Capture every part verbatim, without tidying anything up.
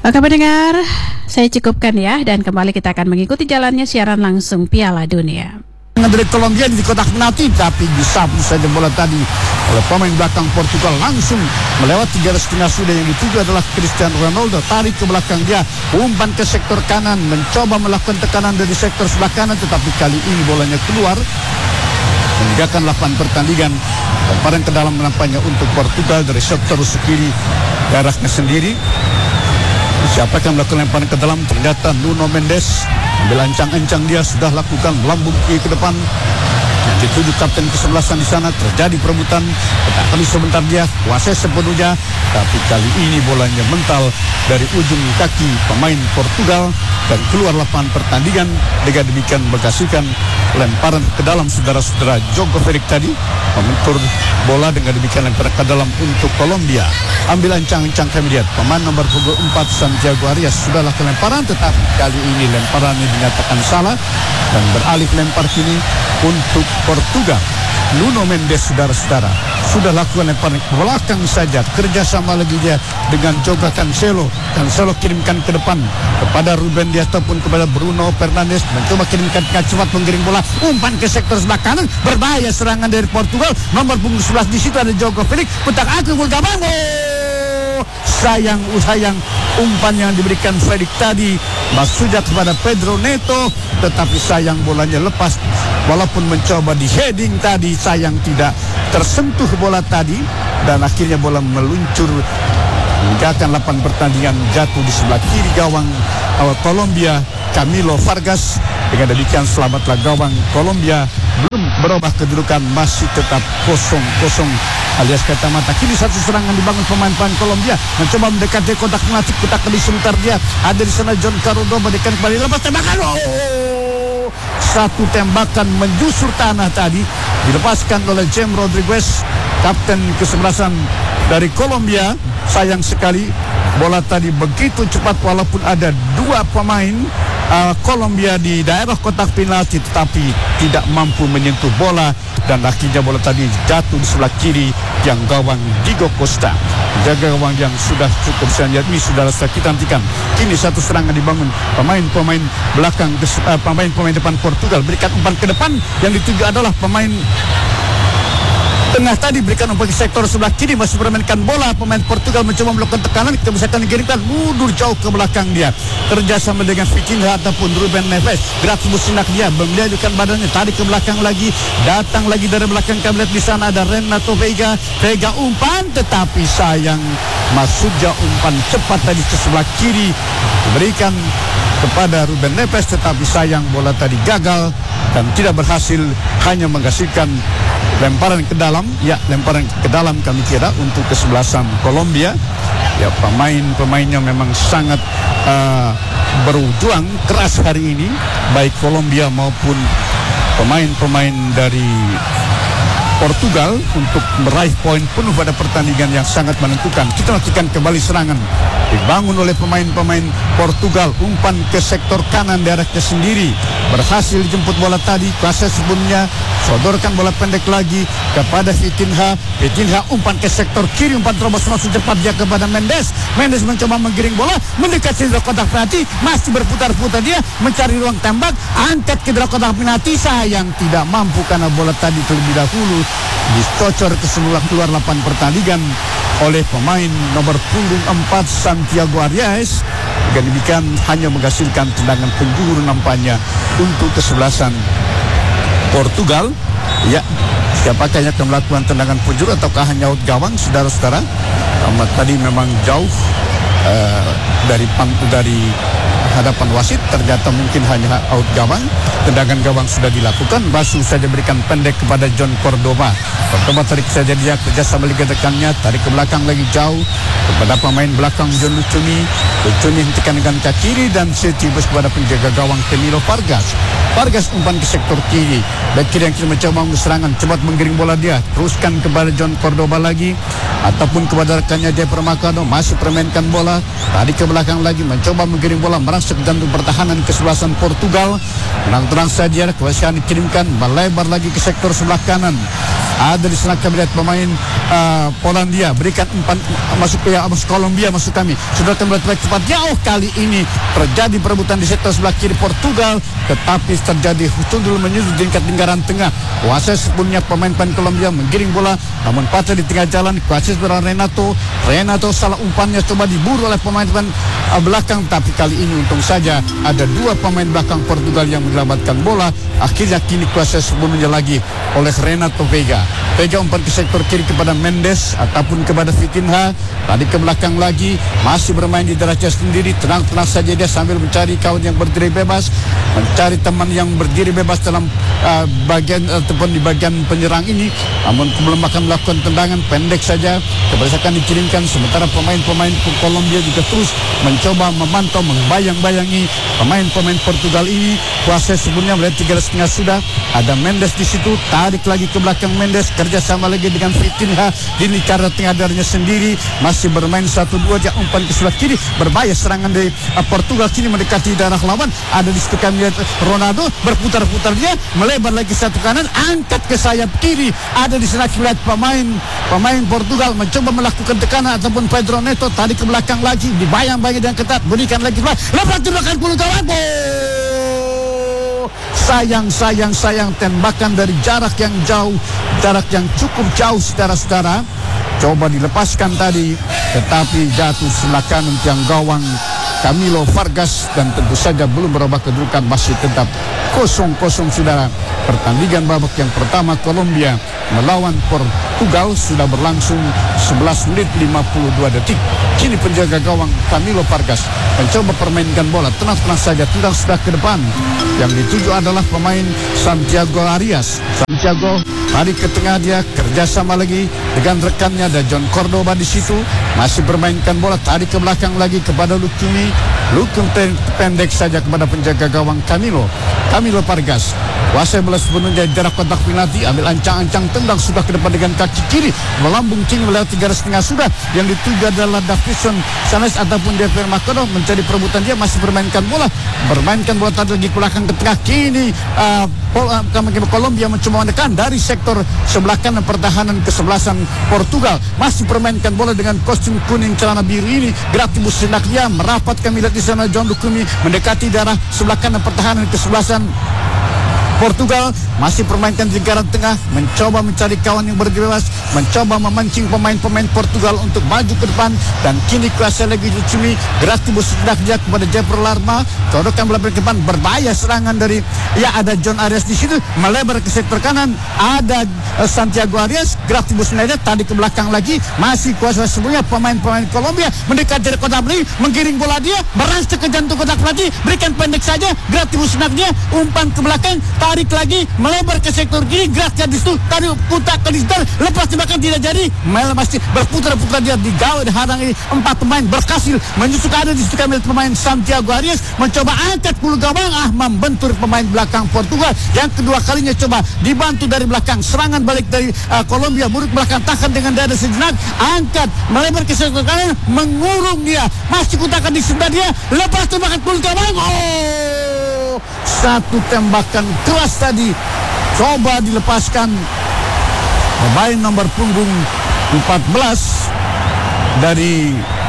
Oke pendengar, saya cukupkan ya, dan kembali kita akan mengikuti jalannya siaran langsung Piala Dunia. Dari Kolombia di kotak penalti, tapi disapu saja bola tadi oleh pemain belakang Portugal, langsung melewati garis tengah sudah. Yang dituju adalah Cristiano Ronaldo, tarik ke belakang dia, umpan ke sektor kanan, mencoba melakukan tekanan dari sektor sebelah kanan, tetapi kali ini bolanya keluar. Meninggalkan lapangan pertandingan, lemparan ke dalam nampaknya untuk Portugal dari sektor kiri daerahnya sendiri. Siapa yang melakukan lemparan ke dalam? Ternyata Nuno Mendes. Ambil ancang-ancang, dia sudah lakukan melambung kiri ke depan. Yang dituju kapten kesebelasan di sana, terjadi perebutan. Tetapi sebentar dia kuasai sepenuhnya, tapi kali ini bolanya mental dari ujung kaki pemain Portugal dan keluar lapangan pertandingan. Dengan demikian menghasilkan lemparan ke dalam saudara-saudara. Jogo Felix tadi mengatur bola, dengan demikian lemparan ke dalam untuk Kolombia. Ambil ancang-ancang, kami lihat pemain nomor punggung empat Santiago Arias sudah lakukan lemparan, tetapi kali ini lemparan ini dinyatakan salah dan beralih lempar kini untuk Portugal. Nuno Mendes, saudara-saudara, sudah lakukan lemparan ke belakang saja, kerjasama lagi dia dengan Joga Cancelo. Cancelo kirimkan ke depan kepada Ruben Dias ataupun kepada Bruno Fernandes, mencoba kirimkan ke cepat, menggiring bola, umpan ke sektor sebelah kanan, berbahaya serangan dari Portugal. Nomor punggung sebelas di situ ada Jogo Felix, putar aku Gulgabango. Sayang, sayang umpan yang diberikan Felix tadi maksudnya kepada Pedro Neto, tetapi sayang bolanya lepas. Walaupun mencoba di heading tadi, sayang tidak tersentuh bola tadi, dan akhirnya bola meluncur meninggalkan lapangan pertandingan, jatuh di sebelah kiri gawang awal Kolombia, Camilo Vargas. Dengan demikian selamatlah gawang Kolombia, belum berubah kedudukan, masih tetap kosong kosong alias kata mata. Kini satu serangan dibangun pemain-pemain Kolombia, mencoba mendekati kotak penalti, kotak di sebentar dia ada di sana. John Carudo berikan kembali, lepas tembakan, oh! Satu tembakan menjusur tanah tadi, dilepaskan oleh James Rodriguez, kapten kesebelasan dari Kolombia. Sayang sekali bola tadi begitu cepat, walaupun ada dua pemain uh, Kolombia di daerah kotak penalti, tetapi tidak mampu menyentuh bola, dan akhirnya bola tadi jatuh di sebelah kiri yang gawang Diego Costa. Jaga gawang yang sudah cukup sangat ini, saudara, kita nantikan. Kini satu serangan dibangun pemain-pemain belakang, uh, pemain-pemain depan Portugal berikan umpan ke depan, yang dituju adalah pemain tengah tadi, berikan umpan ke sektor sebelah kiri, masih bermainkan bola. Pemain Portugal mencoba melakukan tekanan, kita bisa dikirimkan mundur jauh ke belakang dia, kerjasama dengan Vitinha ataupun Ruben Neves. Gerak tubuh sinak dia, melihatkan badannya, tarik ke belakang lagi, datang lagi dari belakang. Kami lihat di sana ada Renato Veiga. Veiga umpan, tetapi sayang maksudnya umpan cepat tadi ke sebelah kiri diberikan kepada Ruben Neves, tetapi sayang bola tadi gagal dan tidak berhasil, hanya menghasilkan lemparan ke dalam. Ya, lemparan ke dalam kami kira untuk kesebelasan Kolombia. Ya, pemain-pemainnya memang sangat uh, berjuang keras hari ini, baik Kolombia maupun pemain-pemain dari Portugal, untuk meraih poin penuh pada pertandingan yang sangat menentukan. Kita nantikan kembali serangan dibangun oleh pemain-pemain Portugal, umpan ke sektor kanan daerahnya sendiri, berhasil dijemput bola tadi, kuasa sebelumnya, sodorkan bola pendek lagi kepada Vitinha. Vitinha umpan ke sektor kiri, umpan terobos langsung cepat dia kepada Mendes. Mendes mencoba menggiring bola, mendekati kotak penalti, masih berputar-putar dia mencari ruang tembak, angkat ke dalam kotak penalti, sayang tidak mampu karena bola tadi terlebih dahulu dicocor ke sebelah keluar lapangan pertandingan oleh pemain nomor punggung empat Santiago Arias. Dengan demikian hanya menghasilkan tendangan penjuru nampaknya untuk kesebelasan Portugal. Ya, siapakah yang akan melakukan tendangan penjuru ataukah hanya out gawang, saudara-saudara? Amat tadi memang jauh uh, dari dari hadapan wasit, ternyata mungkin hanya out gawang. Tendangan gawang sudah dilakukan, basuh saja berikan pendek kepada John Cordoba. Cordoba tarik saja dia, kerjasama liga dekannya, tarik ke belakang lagi jauh kepada pemain belakang John Lucumi. Lucumi hentikan dengan kaki kiri dan setibus kepada penjaga gawang Camilo Vargas. Vargas umpan ke sektor kiri, back kiri yang kiri mencoba serangan, cepat menggiring bola dia, teruskan kepada John Cordoba lagi, ataupun kepada rekannya dia Permakano, masih permainkan bola, tarik ke belakang lagi, mencoba menggiring bola, merasa merangsek jantung pertahanan kesebelasan Portugal. Tenang-tenang saja, kewasaan dikirimkan melebar lagi ke sektor sebelah kanan. Ada di sana kami lihat pemain uh, Polandia berikan umpan masuk ke ya, masuk Kolombia masuk kami. Sudah kembali cepat jauh kali ini terjadi perebutan di sektor sebelah kiri Portugal, tetapi terjadi tundul menyusut di tingkat lingkaran tengah. Kuasa sepenuhnya pemain-pemain Kolombia menggiring bola, namun patah di tengah jalan. Kuasa sebenarnya Renato, Renato salah umpannya coba diburu oleh pemain-pemain uh, belakang, tapi kali ini untung saja ada dua pemain belakang Portugal yang menyelamatkan bola. Akhirnya kini kuasa sepenuhnya lagi oleh Renato Veiga. Veiga umpan ke sektor kiri kepada Mendes ataupun kepada Vitinha. Tadi ke belakang lagi, masih bermain di derajat sendiri. Tenang-tenang saja dia sambil mencari kawan yang berdiri bebas, mencari teman yang berdiri bebas dalam uh, bagian ataupun di bagian penyerang ini. Namun belum akan melakukan tendangan pendek saja. Kebersakan dikirimkan sementara pemain-pemain Kolombia juga terus mencoba memantau, membayang-bayangi pemain-pemain Portugal ini. Kuasa sebelumnya melihat tiga setengah sudah. Ada Mendes di situ, tarik lagi ke belakang Mendes, kerjasama lagi dengan Vitinha di lingkaran tengah darahnya sendiri. Masih bermain satu dua, dia umpan ke sebelah kiri, berbahaya serangan dari uh, Portugal kini mendekati darah lawan. Ada di situ kami lihat Ronaldo berputar-putar dia, melebar lagi satu kanan, angkat ke sayap kiri. Ada di sana kita lihat pemain pemain Portugal mencoba melakukan tekanan ataupun Pedro Neto, tadi ke belakang lagi, dibayang-bayang dan ketat, berikan lagi lepas tembakan puluh kawan. Sayang, sayang, sayang, tembakan dari jarak yang jauh, jarak yang cukup jauh, saudara-saudara. Coba dilepaskan tadi, tetapi jatuh sebelah kanan tiang gawang Camilo Vargas, dan tentu saja belum berubah kedudukan, masih tetap kosong kosong saudara. Pertandingan babak yang pertama Kolombia melawan Portugal sudah berlangsung sebelas menit lima puluh dua detik. Kini penjaga gawang Camilo Vargas mencoba permainkan bola, tenang-tenang saja, tidak sudah ke depan. Yang dituju adalah pemain Santiago Arias. Santiago tarik ke tengah, dia kerjasama lagi dengan rekannya, ada John Cordoba di situ, masih bermainkan bola, tarik ke belakang lagi kepada Lukumi. Lukumi pendek saja kepada penjaga gawang Camilo Camilo Vargas. Kuasai bola sepenuhnya jarak kontak penalti, ambil ancang-ancang, tendang sudah ke depan dengan kaki kiri, melambung tinggi melewati tiga setengah sudah. Yang dituju adalah Davison Sanes ataupun Dever Makono, mencari perebutan, dia masih bermainkan bola, bermainkan bola tadi lagi ke belakang ke tengah. Kini uh, Kolombia mencoba menekan dari sektor sebelah kanan pertahanan kesebelasan Portugal, masih permainkan bola dengan kostum kuning celana biru ini. Gratibus hendak dia merapat, kami lihat di sana John Lukumi mendekati darah sebelah kanan pertahanan kesebelasan Portugal, masih permainkan di lingkaran tengah, mencoba mencari kawan yang berdiri bebas, mencoba memancing pemain-pemain Portugal untuk maju ke depan. Dan kini kuasa lagi Lucumi, Gratibus hendak dia kepada Jeffrey Larma, torokan bola ke depan, berbahaya serangan dari ya ada John Arias di situ, melebar ke sektor kanan, ada uh, Santiago Arias. Gratibus hendak tadi ke belakang lagi, masih kuasa semuanya pemain-pemain Kolombia mendekati dari kotak penalti, menggiring bola dia, merangsek ke jantung kotak penalti, berikan pendek saja. Gratibus hendak dia umpan ke belakang, tarik lagi, melebar ke sektor kiri. Gracia di situ, tadi putar ke distar, lepas tembakan tidak jadi, Mel masih berputar-putar dia di gawang, dihalangi empat pemain, berhasil menyusuk. Ada di situ kami pemain Santiago Arias mencoba angkat puluh gawang, ah membentur pemain belakang Portugal. Yang kedua kalinya coba dibantu dari belakang, serangan balik dari uh, Kolombia, buruk belakang, tahan dengan dada sejenak, angkat, melebar ke sektor kanan, mengurung dia, masih kutakan di sebelah dia, lepas tembakan puluh gawang. Oh, satu tembakan keras tadi coba dilepaskan pemain nomor punggung empat belas dari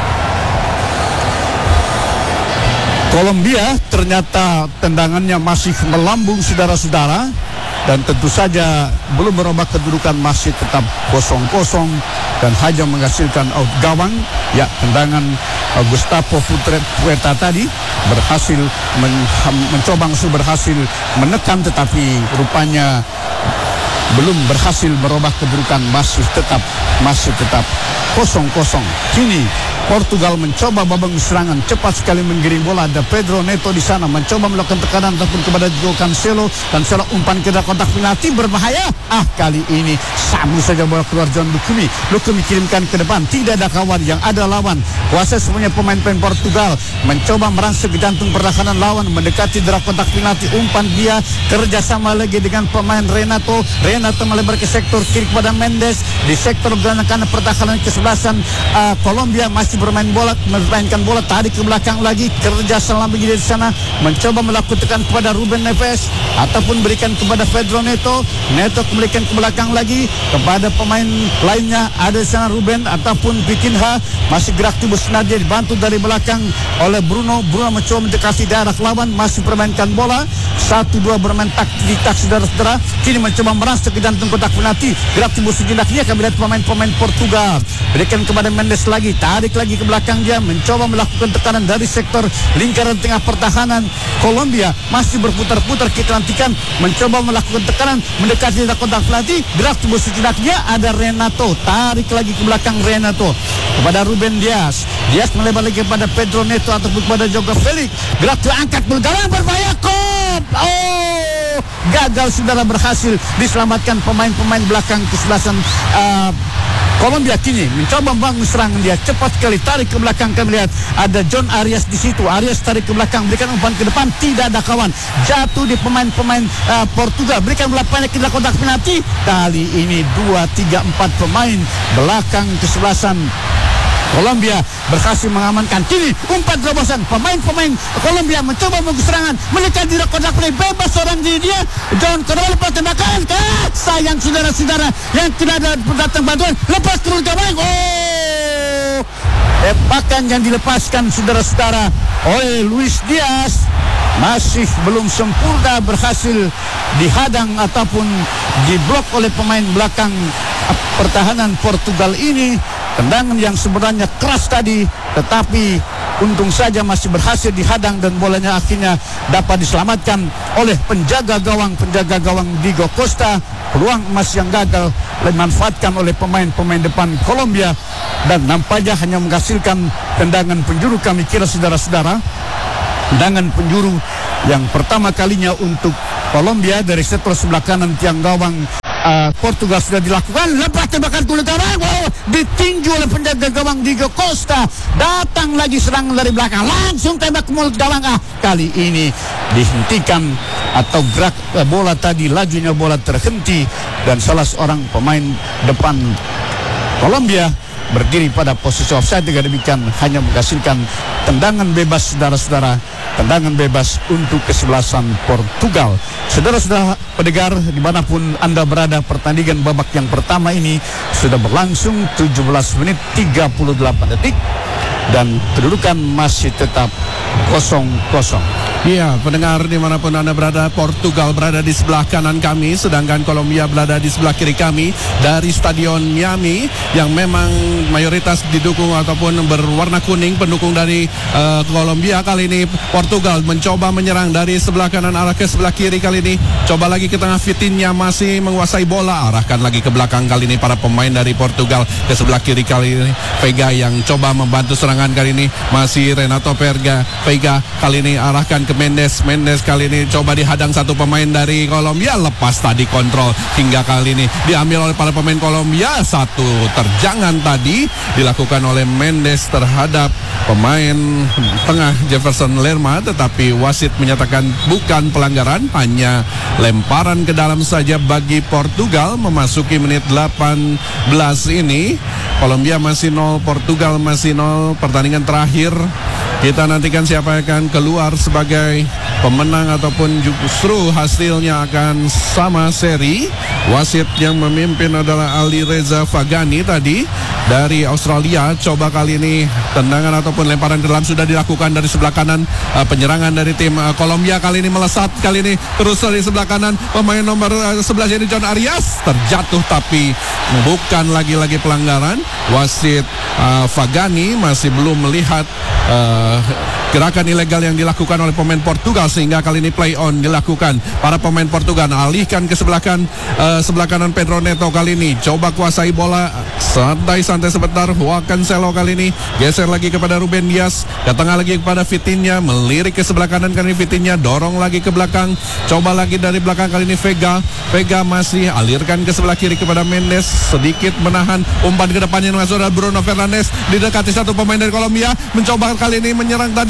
Kolombia. Ternyata tendangannya masih melambung, saudara-saudara, dan tentu saja belum berubah kedudukan, masih tetap kosong kosong dan hanya menghasilkan out gawang. Ya, tendangan uh, Gustavo Puerta tadi berhasil men mencoba berhasil menekan, tetapi rupanya belum berhasil merubah kedudukan, masih tetap masih tetap kosong kosong. Kini Portugal mencoba babak serangan, cepat sekali menggiring bola. Ada Pedro Neto di sana mencoba melakukan tekanan ataupun kepada Joao Cancelo. Cancelo umpan ke dalam kotak penalti, berbahaya. Ah, kali ini sabu saja bola keluar John Lukumi. Lukumi kirimkan ke depan, tidak ada kawan, yang ada lawan. Kuasa semuanya pemain-pemain Portugal mencoba merangsek ke jantung pertahanan lawan, mendekati dalam kotak penalti. Umpan dia kerjasama lagi dengan pemain Renato. Renato melebar ke sektor kiri kepada Mendes. Di sektor kanan pertahanan kesebelasan uh, Kolombia masih masih bermain bola, memainkan bola, tarik ke belakang lagi, kerja selama begini di sana, mencoba melakukan tekan kepada Ruben Neves ataupun berikan kepada Pedro Neto. Neto kembalikan ke belakang lagi kepada pemain lainnya, ada di sana Ruben ataupun Vitinha, masih gerak tubuh Senadia dibantu dari belakang oleh Bruno. Bruno mencoba mendekati daerah lawan, masih permainkan bola satu dua bermain taktik saudara-saudara. Kini mencoba merasa ke jantung kotak penalti, gerak tubuh sejenak, dia akan melihat pemain-pemain Portugal, berikan kepada Mendes lagi, tarik lagi ke belakang, dia mencoba melakukan tekanan dari sektor lingkaran tengah pertahanan Kolombia, masih berputar-putar. Kita nantikan mencoba melakukan tekanan mendekati daerah kotak penalti, gerak tubuh sejenak, dia ada Renato, tarik lagi ke belakang Renato kepada Ruben Dias. Dias melebar lagi kepada Pedro Neto ataupun kepada Joao Felix, gerak diangkat bergawang berbahaya, kop. Oh, gagal saudara, berhasil diselamatkan pemain-pemain belakang kesebelasan uh, Kolombia. Kini mencoba membangun serangan, dia cepat sekali tarik ke belakang. Kami lihat ada John Arias di situ. Arias tarik ke belakang, berikan umpan ke depan, tidak ada kawan, jatuh di pemain-pemain uh, Portugal, berikan bola pendek ke kotak penalti. Kali ini dua, tiga, empat pemain belakang kesebelasan Kolombia berhasil mengamankan. Kini umpan terobosan, pemain-pemain Kolombia mencoba membangun serangan, mendekati kotak penalti, bebas seorang diri dia. John Cordoba lepas tembakan, sayang saudara-saudara yang tidak ada datang bantuan, lepas turun ke bawah. Oh, tembakan yang dilepaskan saudara-saudara oleh Luis Diaz masih belum sempurna berhasil dihadang ataupun diblok oleh pemain belakang pertahanan Portugal ini. Tendangan yang sebenarnya keras tadi, tetapi untung saja masih berhasil dihadang dan bolanya akhirnya dapat diselamatkan oleh penjaga gawang penjaga gawang Diego Costa. Peluang emas yang gagal dimanfaatkan oleh pemain-pemain depan Kolombia dan nampaknya hanya menghasilkan tendangan penjuru. Kami kira saudara-saudara, tendangan penjuru yang pertama kalinya untuk Kolombia dari sektor sebelah kanan tiang gawang Uh, Portugal sudah dilakukan. Lepas tembakan kulit gawang, wow, ditinju oleh penjaga gawang Diego Costa. Datang lagi serangan dari belakang, langsung tembak ke mulut gawang. Ah, kali ini dihentikan atau gerak uh, bola tadi, lajunya bola terhenti dan salah seorang pemain depan Kolombia berdiri pada posisi offside. Dengan demikian hanya menghasilkan tendangan bebas saudara-saudara, tendangan bebas untuk kesebelasan Portugal. Saudara-saudara pendengar dimanapun Anda berada, pertandingan babak yang pertama ini sudah berlangsung tujuh belas menit tiga puluh delapan detik dan kedudukan masih tetap kosong kosong. Iya, pendengar dimanapun Anda berada, Portugal berada di sebelah kanan kami, sedangkan Kolombia berada di sebelah kiri kami. Dari Stadion Miami yang memang mayoritas didukung ataupun berwarna kuning, pendukung dari uh, Kolombia. Kali ini Portugal mencoba menyerang dari sebelah kanan arah ke sebelah kiri. Kali ini coba lagi ke tengah, Vitinha masih menguasai bola, arahkan lagi ke belakang. Kali ini para pemain dari Portugal ke sebelah kiri. Kali ini Vega yang coba membantu serangan. Kali ini masih Renato Vega. Vega kali ini arahkan ke Mendes. Mendes kali ini coba dihadang satu pemain dari Kolombia, lepas tadi kontrol hingga kali ini diambil oleh para pemain Kolombia. Satu terjangan tadi dilakukan oleh Mendes terhadap pemain tengah Jefferson Lerma, tetapi wasit menyatakan bukan pelanggaran, hanya lemparan ke dalam saja bagi Portugal. Memasuki menit delapan belas ini Kolombia masih nol, Portugal masih nol. Pertandingan terakhir kita nantikan siapa yang akan keluar sebagai pemenang ataupun justru hasilnya akan sama seri. Wasit yang memimpin adalah Ali Reza Fagani tadi dari Australia. Coba kali ini tendangan ataupun lemparan ke dalam sudah dilakukan dari sebelah kanan. Uh, penyerangan dari tim uh, Kolombia kali ini melesat, kali ini terus dari sebelah kanan pemain nomor uh, sebelas ini John Arias terjatuh, tapi bukan lagi-lagi pelanggaran. Wasit uh, Fagani masih belum melihat uh, gerakan ilegal yang dilakukan oleh pemain Portugal, sehingga kali ini play on dilakukan. Para pemain Portugal alihkan ke sebelah kanan, uh, sebelah kanan Pedro Neto kali ini coba kuasai bola santai-santai sebentar. Joao Cancelo kali ini geser lagi kepada Ruben Dias, datang lagi kepada Vitinha, melirik ke sebelah kanan. Kali ini Vitinha dorong lagi ke belakang, coba lagi dari belakang. Kali ini Vega, Vega masih alirkan ke sebelah kiri kepada Mendes, sedikit menahan umpan ke depannya masuk adalah Bruno Fernandes, didekati satu pemain dari Kolombia, mencoba kali ini menyerang tadi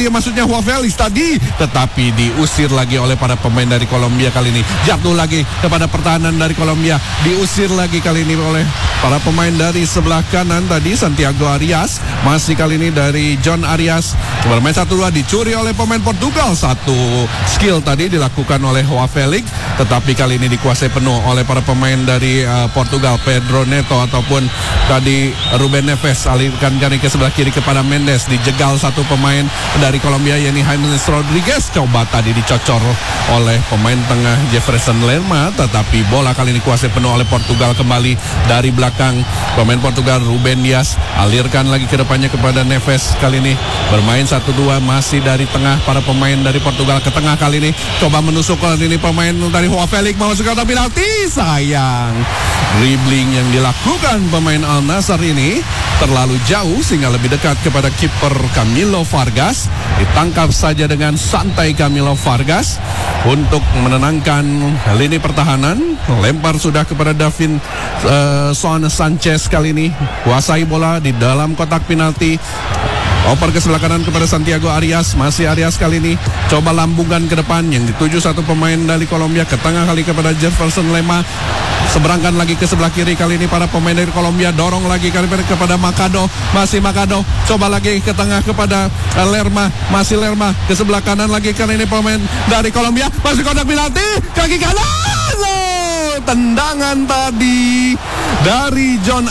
tadi, maksudnya Joao Felix tadi, tetapi diusir lagi oleh para pemain dari Kolombia kali ini. Jatuh lagi kepada pertahanan dari Kolombia, diusir lagi kali ini oleh para pemain dari sebelah kanan tadi. Santiago Arias, masih kali ini dari John Arias, bermain satu dua, dicuri oleh pemain Portugal. Satu skill tadi dilakukan oleh Joao Felix, tetapi kali ini dikuasai penuh oleh para pemain dari uh, Portugal. Pedro Neto ataupun tadi Ruben Neves alirkan kali ke sebelah kiri kepada Mendes, dijegal satu pemain dari Kolombia yakni James Rodriguez. Coba tadi dicocor oleh pemain tengah Jefferson Lerma, tetapi bola kali ini kuasai penuh oleh Portugal. Kembali dari belakang pemain Portugal Ruben Dias, alirkan lagi ke depannya kepada Neves. Kali ini bermain satu dua, masih dari tengah para pemain dari Portugal ke tengah. Kali ini coba menusuk kali ini pemain dari Joao Felix, mau masuk ke kotak penalti. Sayang, dribbling yang dilakukan pemain Al Nassr ini terlalu jauh sehingga lebih dekat kepada kiper Camilo Vargas. Ditangkap saja dengan santai Camilo Vargas untuk menenangkan lini pertahanan. Lempar sudah kepada Davin uh, Son Sanchez kali ini, kuasai bola di dalam kotak penalti. Oper ke sebelah kanan kepada Santiago Arias, masih Arias kali ini coba lambungkan ke depan yang dituju satu pemain dari Kolombia, ke tengah kali kepada Jefferson Lerma. Seberangkan lagi ke sebelah kiri kali ini para pemain dari Kolombia, dorong lagi kali ini kepada Macado, masih Macado, coba lagi ke tengah kepada Lerma, masih Lerma, ke sebelah kanan lagi kali ini pemain dari Kolombia, masih kotak penalti, kaki kanan. Oh, tendangan tadi dari John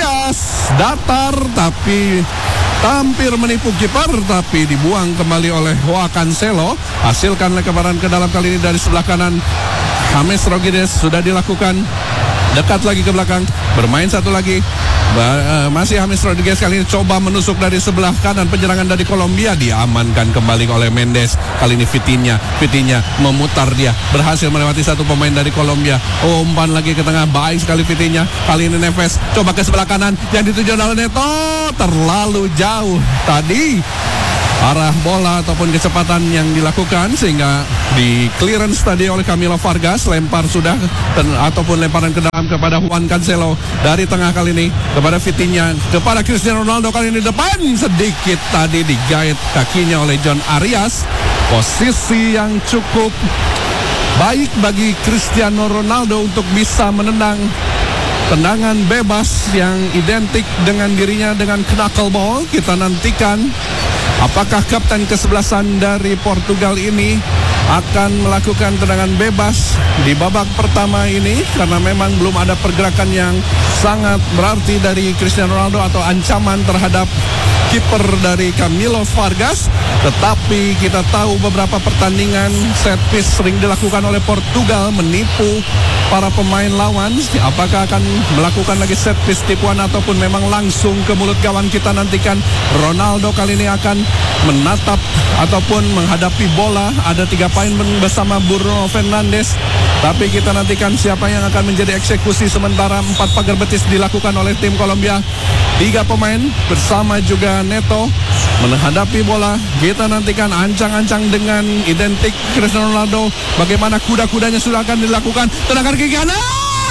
Arias datar tapi tampil menipu kiper, tapi dibuang kembali oleh Joao Cancelo. Hasilkan lemparan ke dalam kali ini dari sebelah kanan. James Rodriguez sudah dilakukan, dekat lagi ke belakang, bermain satu lagi. Ba, uh, masih James Rodriguez kali ini coba menusuk dari sebelah kanan penyerangan dari Kolombia, diamankan kembali oleh Mendes. Kali ini Vitinha, Vitinha memutar, dia berhasil melewati satu pemain dari Kolombia. Oh, umpan lagi ke tengah, baik sekali Vitinha. Kali ini Neves coba ke sebelah kanan, yang dituju oleh Neto terlalu jauh tadi arah bola ataupun kecepatan yang dilakukan, sehingga di clearance tadi oleh Camilo Vargas. Lempar sudah ten, ataupun lemparan ke dalam kepada Juan Cancelo dari tengah kali ini kepada Vitinha, kepada Cristiano Ronaldo. Kali ini depan sedikit tadi digait kakinya oleh John Arias. Posisi yang cukup baik bagi Cristiano Ronaldo untuk bisa menendang tendangan bebas yang identik dengan dirinya dengan knuckleball. Kita nantikan apakah kapten kesebelasan dari Portugal ini akan melakukan tendangan bebas di babak pertama ini, karena memang belum ada pergerakan yang sangat berarti dari Cristiano Ronaldo atau ancaman terhadap kiper dari Camilo Vargas. Tetapi kita tahu beberapa pertandingan set piece sering dilakukan oleh Portugal menipu para pemain lawan. Apakah akan melakukan lagi set piece tipuan ataupun memang langsung ke mulut gawang? Kita nantikan. Ronaldo kali ini akan menatap ataupun menghadapi bola. Ada tiga pemain bersama Bruno Fernandes, tapi kita nantikan siapa yang akan menjadi eksekusi. Sementara empat pagar betis dilakukan oleh tim Kolombia. Tiga pemain bersama juga Neto menghadapi bola. Kita nantikan ancang-ancang dengan identik Cristiano Ronaldo. Bagaimana kuda-kudanya sudah akan dilakukan. Tendangan kiri kanan.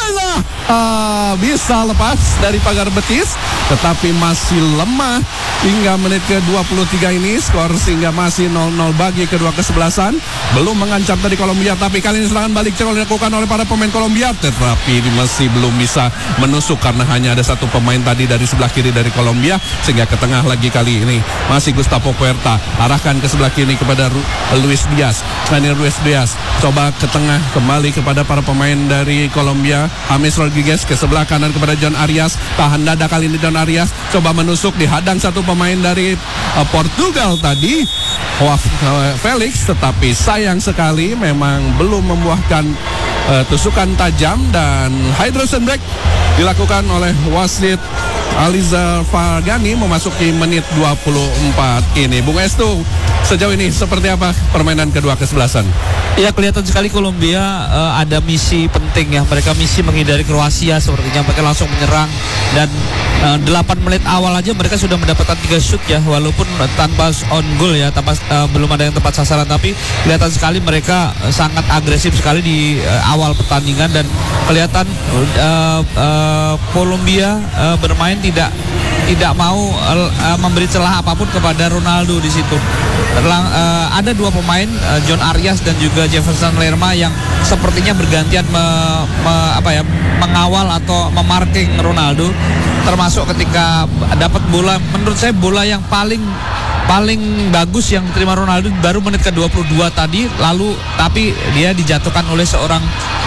Uh, bisa lepas dari pagar betis, tetapi masih lemah hingga menit ke dua puluh tiga ini. Skor sehingga masih nol nol bagi kedua kesebelasan. Belum mengancam dari Kolombia, tapi kali ini serangan balik coba dilakukan oleh para pemain Kolombia, tetapi masih belum bisa menusuk karena hanya ada satu pemain tadi dari sebelah kiri dari Kolombia. Sehingga ke tengah lagi kali ini masih Gustavo Puerta, arahkan ke sebelah kiri kepada Ru Luis Diaz. Ini Luis Diaz coba ke tengah kembali kepada para pemain dari Kolombia. James Rodriguez ke sebelah kanan kepada John Arias, tahan dada kali ini John Arias, coba menusuk, dihadang satu pemain dari uh, Portugal tadi, Joao Felix, tetapi sayang sekali memang belum membuahkan uh, tusukan tajam. Dan hydration break dilakukan oleh wasit Aliza Fargani memasuki menit dua puluh empat ini. Bung Estu, sejauh ini seperti apa permainan kedua kesebelasan? Ya, kelihatan sekali Kolombia uh, ada misi penting ya. Mereka misi menghindari Kroasia sepertinya. Mereka langsung menyerang dan uh, delapan menit awal aja mereka sudah mendapatkan tiga shoot ya, walaupun tanpa on goal ya, tanpa uh, belum ada yang tepat sasaran, tapi kelihatan sekali mereka uh, sangat agresif sekali di uh, awal pertandingan. Dan kelihatan uh, uh, Kolombia uh, bermain tidak tidak mau uh, memberi celah apapun kepada Ronaldo di situ. lang- uh, ada dua pemain uh, John Arias dan juga Jefferson Lerma yang sepertinya bergantian me- me- apa ya mengawal atau memarking Ronaldo, termasuk ketika dapat bola, menurut saya bola yang paling paling bagus yang terima Ronaldo baru menit ke dua puluh dua tadi, lalu tapi dia dijatuhkan oleh seorang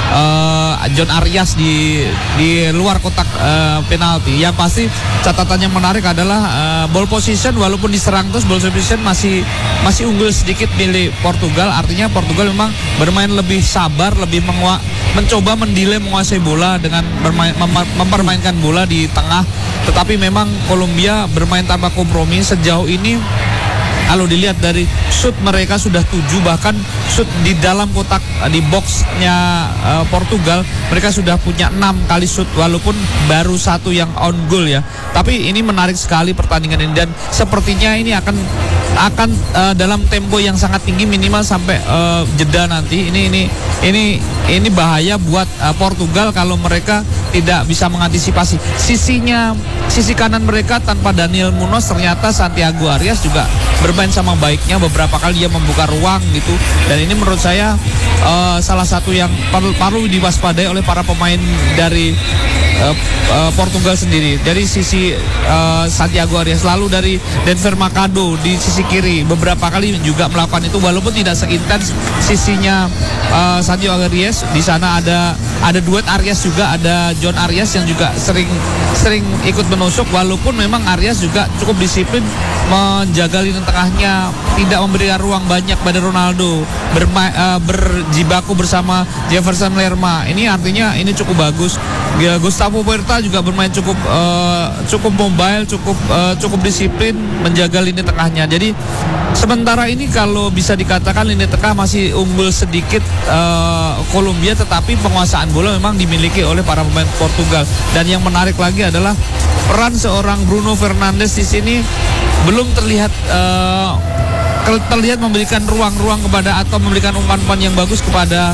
uh, John Arias di di luar kotak uh, penalti. Yang pasti catatan yang menarik adalah uh, ball position, walaupun diserang terus ball position masih masih unggul sedikit milik Portugal. Artinya Portugal memang bermain lebih sabar, lebih mengua, mencoba mendelay menguasai bola dengan bermain, mem, mempermainkan bola di tengah. Tetapi memang Kolombia bermain tanpa kompromi sejauh ini. Kalau dilihat dari shoot mereka sudah tujuh, bahkan shoot di dalam kotak di boxnya uh, Portugal mereka sudah punya enam kali shoot, walaupun baru satu yang on goal ya. Tapi ini menarik sekali pertandingan ini, dan sepertinya ini akan akan uh, dalam tempo yang sangat tinggi, minimal sampai uh, jeda nanti. Ini ini ini ini bahaya buat uh, Portugal kalau mereka tidak bisa mengantisipasi. Sisinya sisi kanan mereka tanpa Daniel Munoz, ternyata Santiago Arias juga bermain sama baiknya, beberapa kali dia membuka ruang gitu, dan ini menurut saya uh, salah satu yang perlu, perlu diwaspadai oleh para pemain dari uh, uh, Portugal sendiri. Dari sisi uh, Santiago Arias, lalu dari Denver Mercado di sisi kiri beberapa kali juga melakukan itu, walaupun tidak seintens sisinya uh, Santiago Arias. Di sana ada ada duet Arias juga, ada John Arias yang juga sering sering ikut menusuk, walaupun memang Arias juga cukup disiplin menjaga lini tengahnya, tidak memberikan ruang banyak pada Ronaldo, berma- uh, berjibaku bersama Jefferson Lerma. Ini artinya ini cukup bagus. Ya, Gustavo Puerta juga bermain cukup uh, cukup mobile, cukup uh, cukup disiplin menjaga lini tengahnya. Jadi sementara ini kalau bisa dikatakan lini tengah masih unggul sedikit uh, Kolombia, tetapi penguasaan bola memang dimiliki oleh para pemain Portugal. Dan yang menarik lagi adalah peran seorang Bruno Fernandes di sini belum terlihat uh, terlihat memberikan ruang-ruang kepada atau memberikan umpan-umpan yang bagus kepada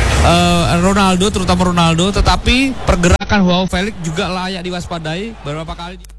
uh, Ronaldo, terutama Ronaldo. Tetapi pergerakan Joao Felix juga layak diwaspadai. Beberapa kali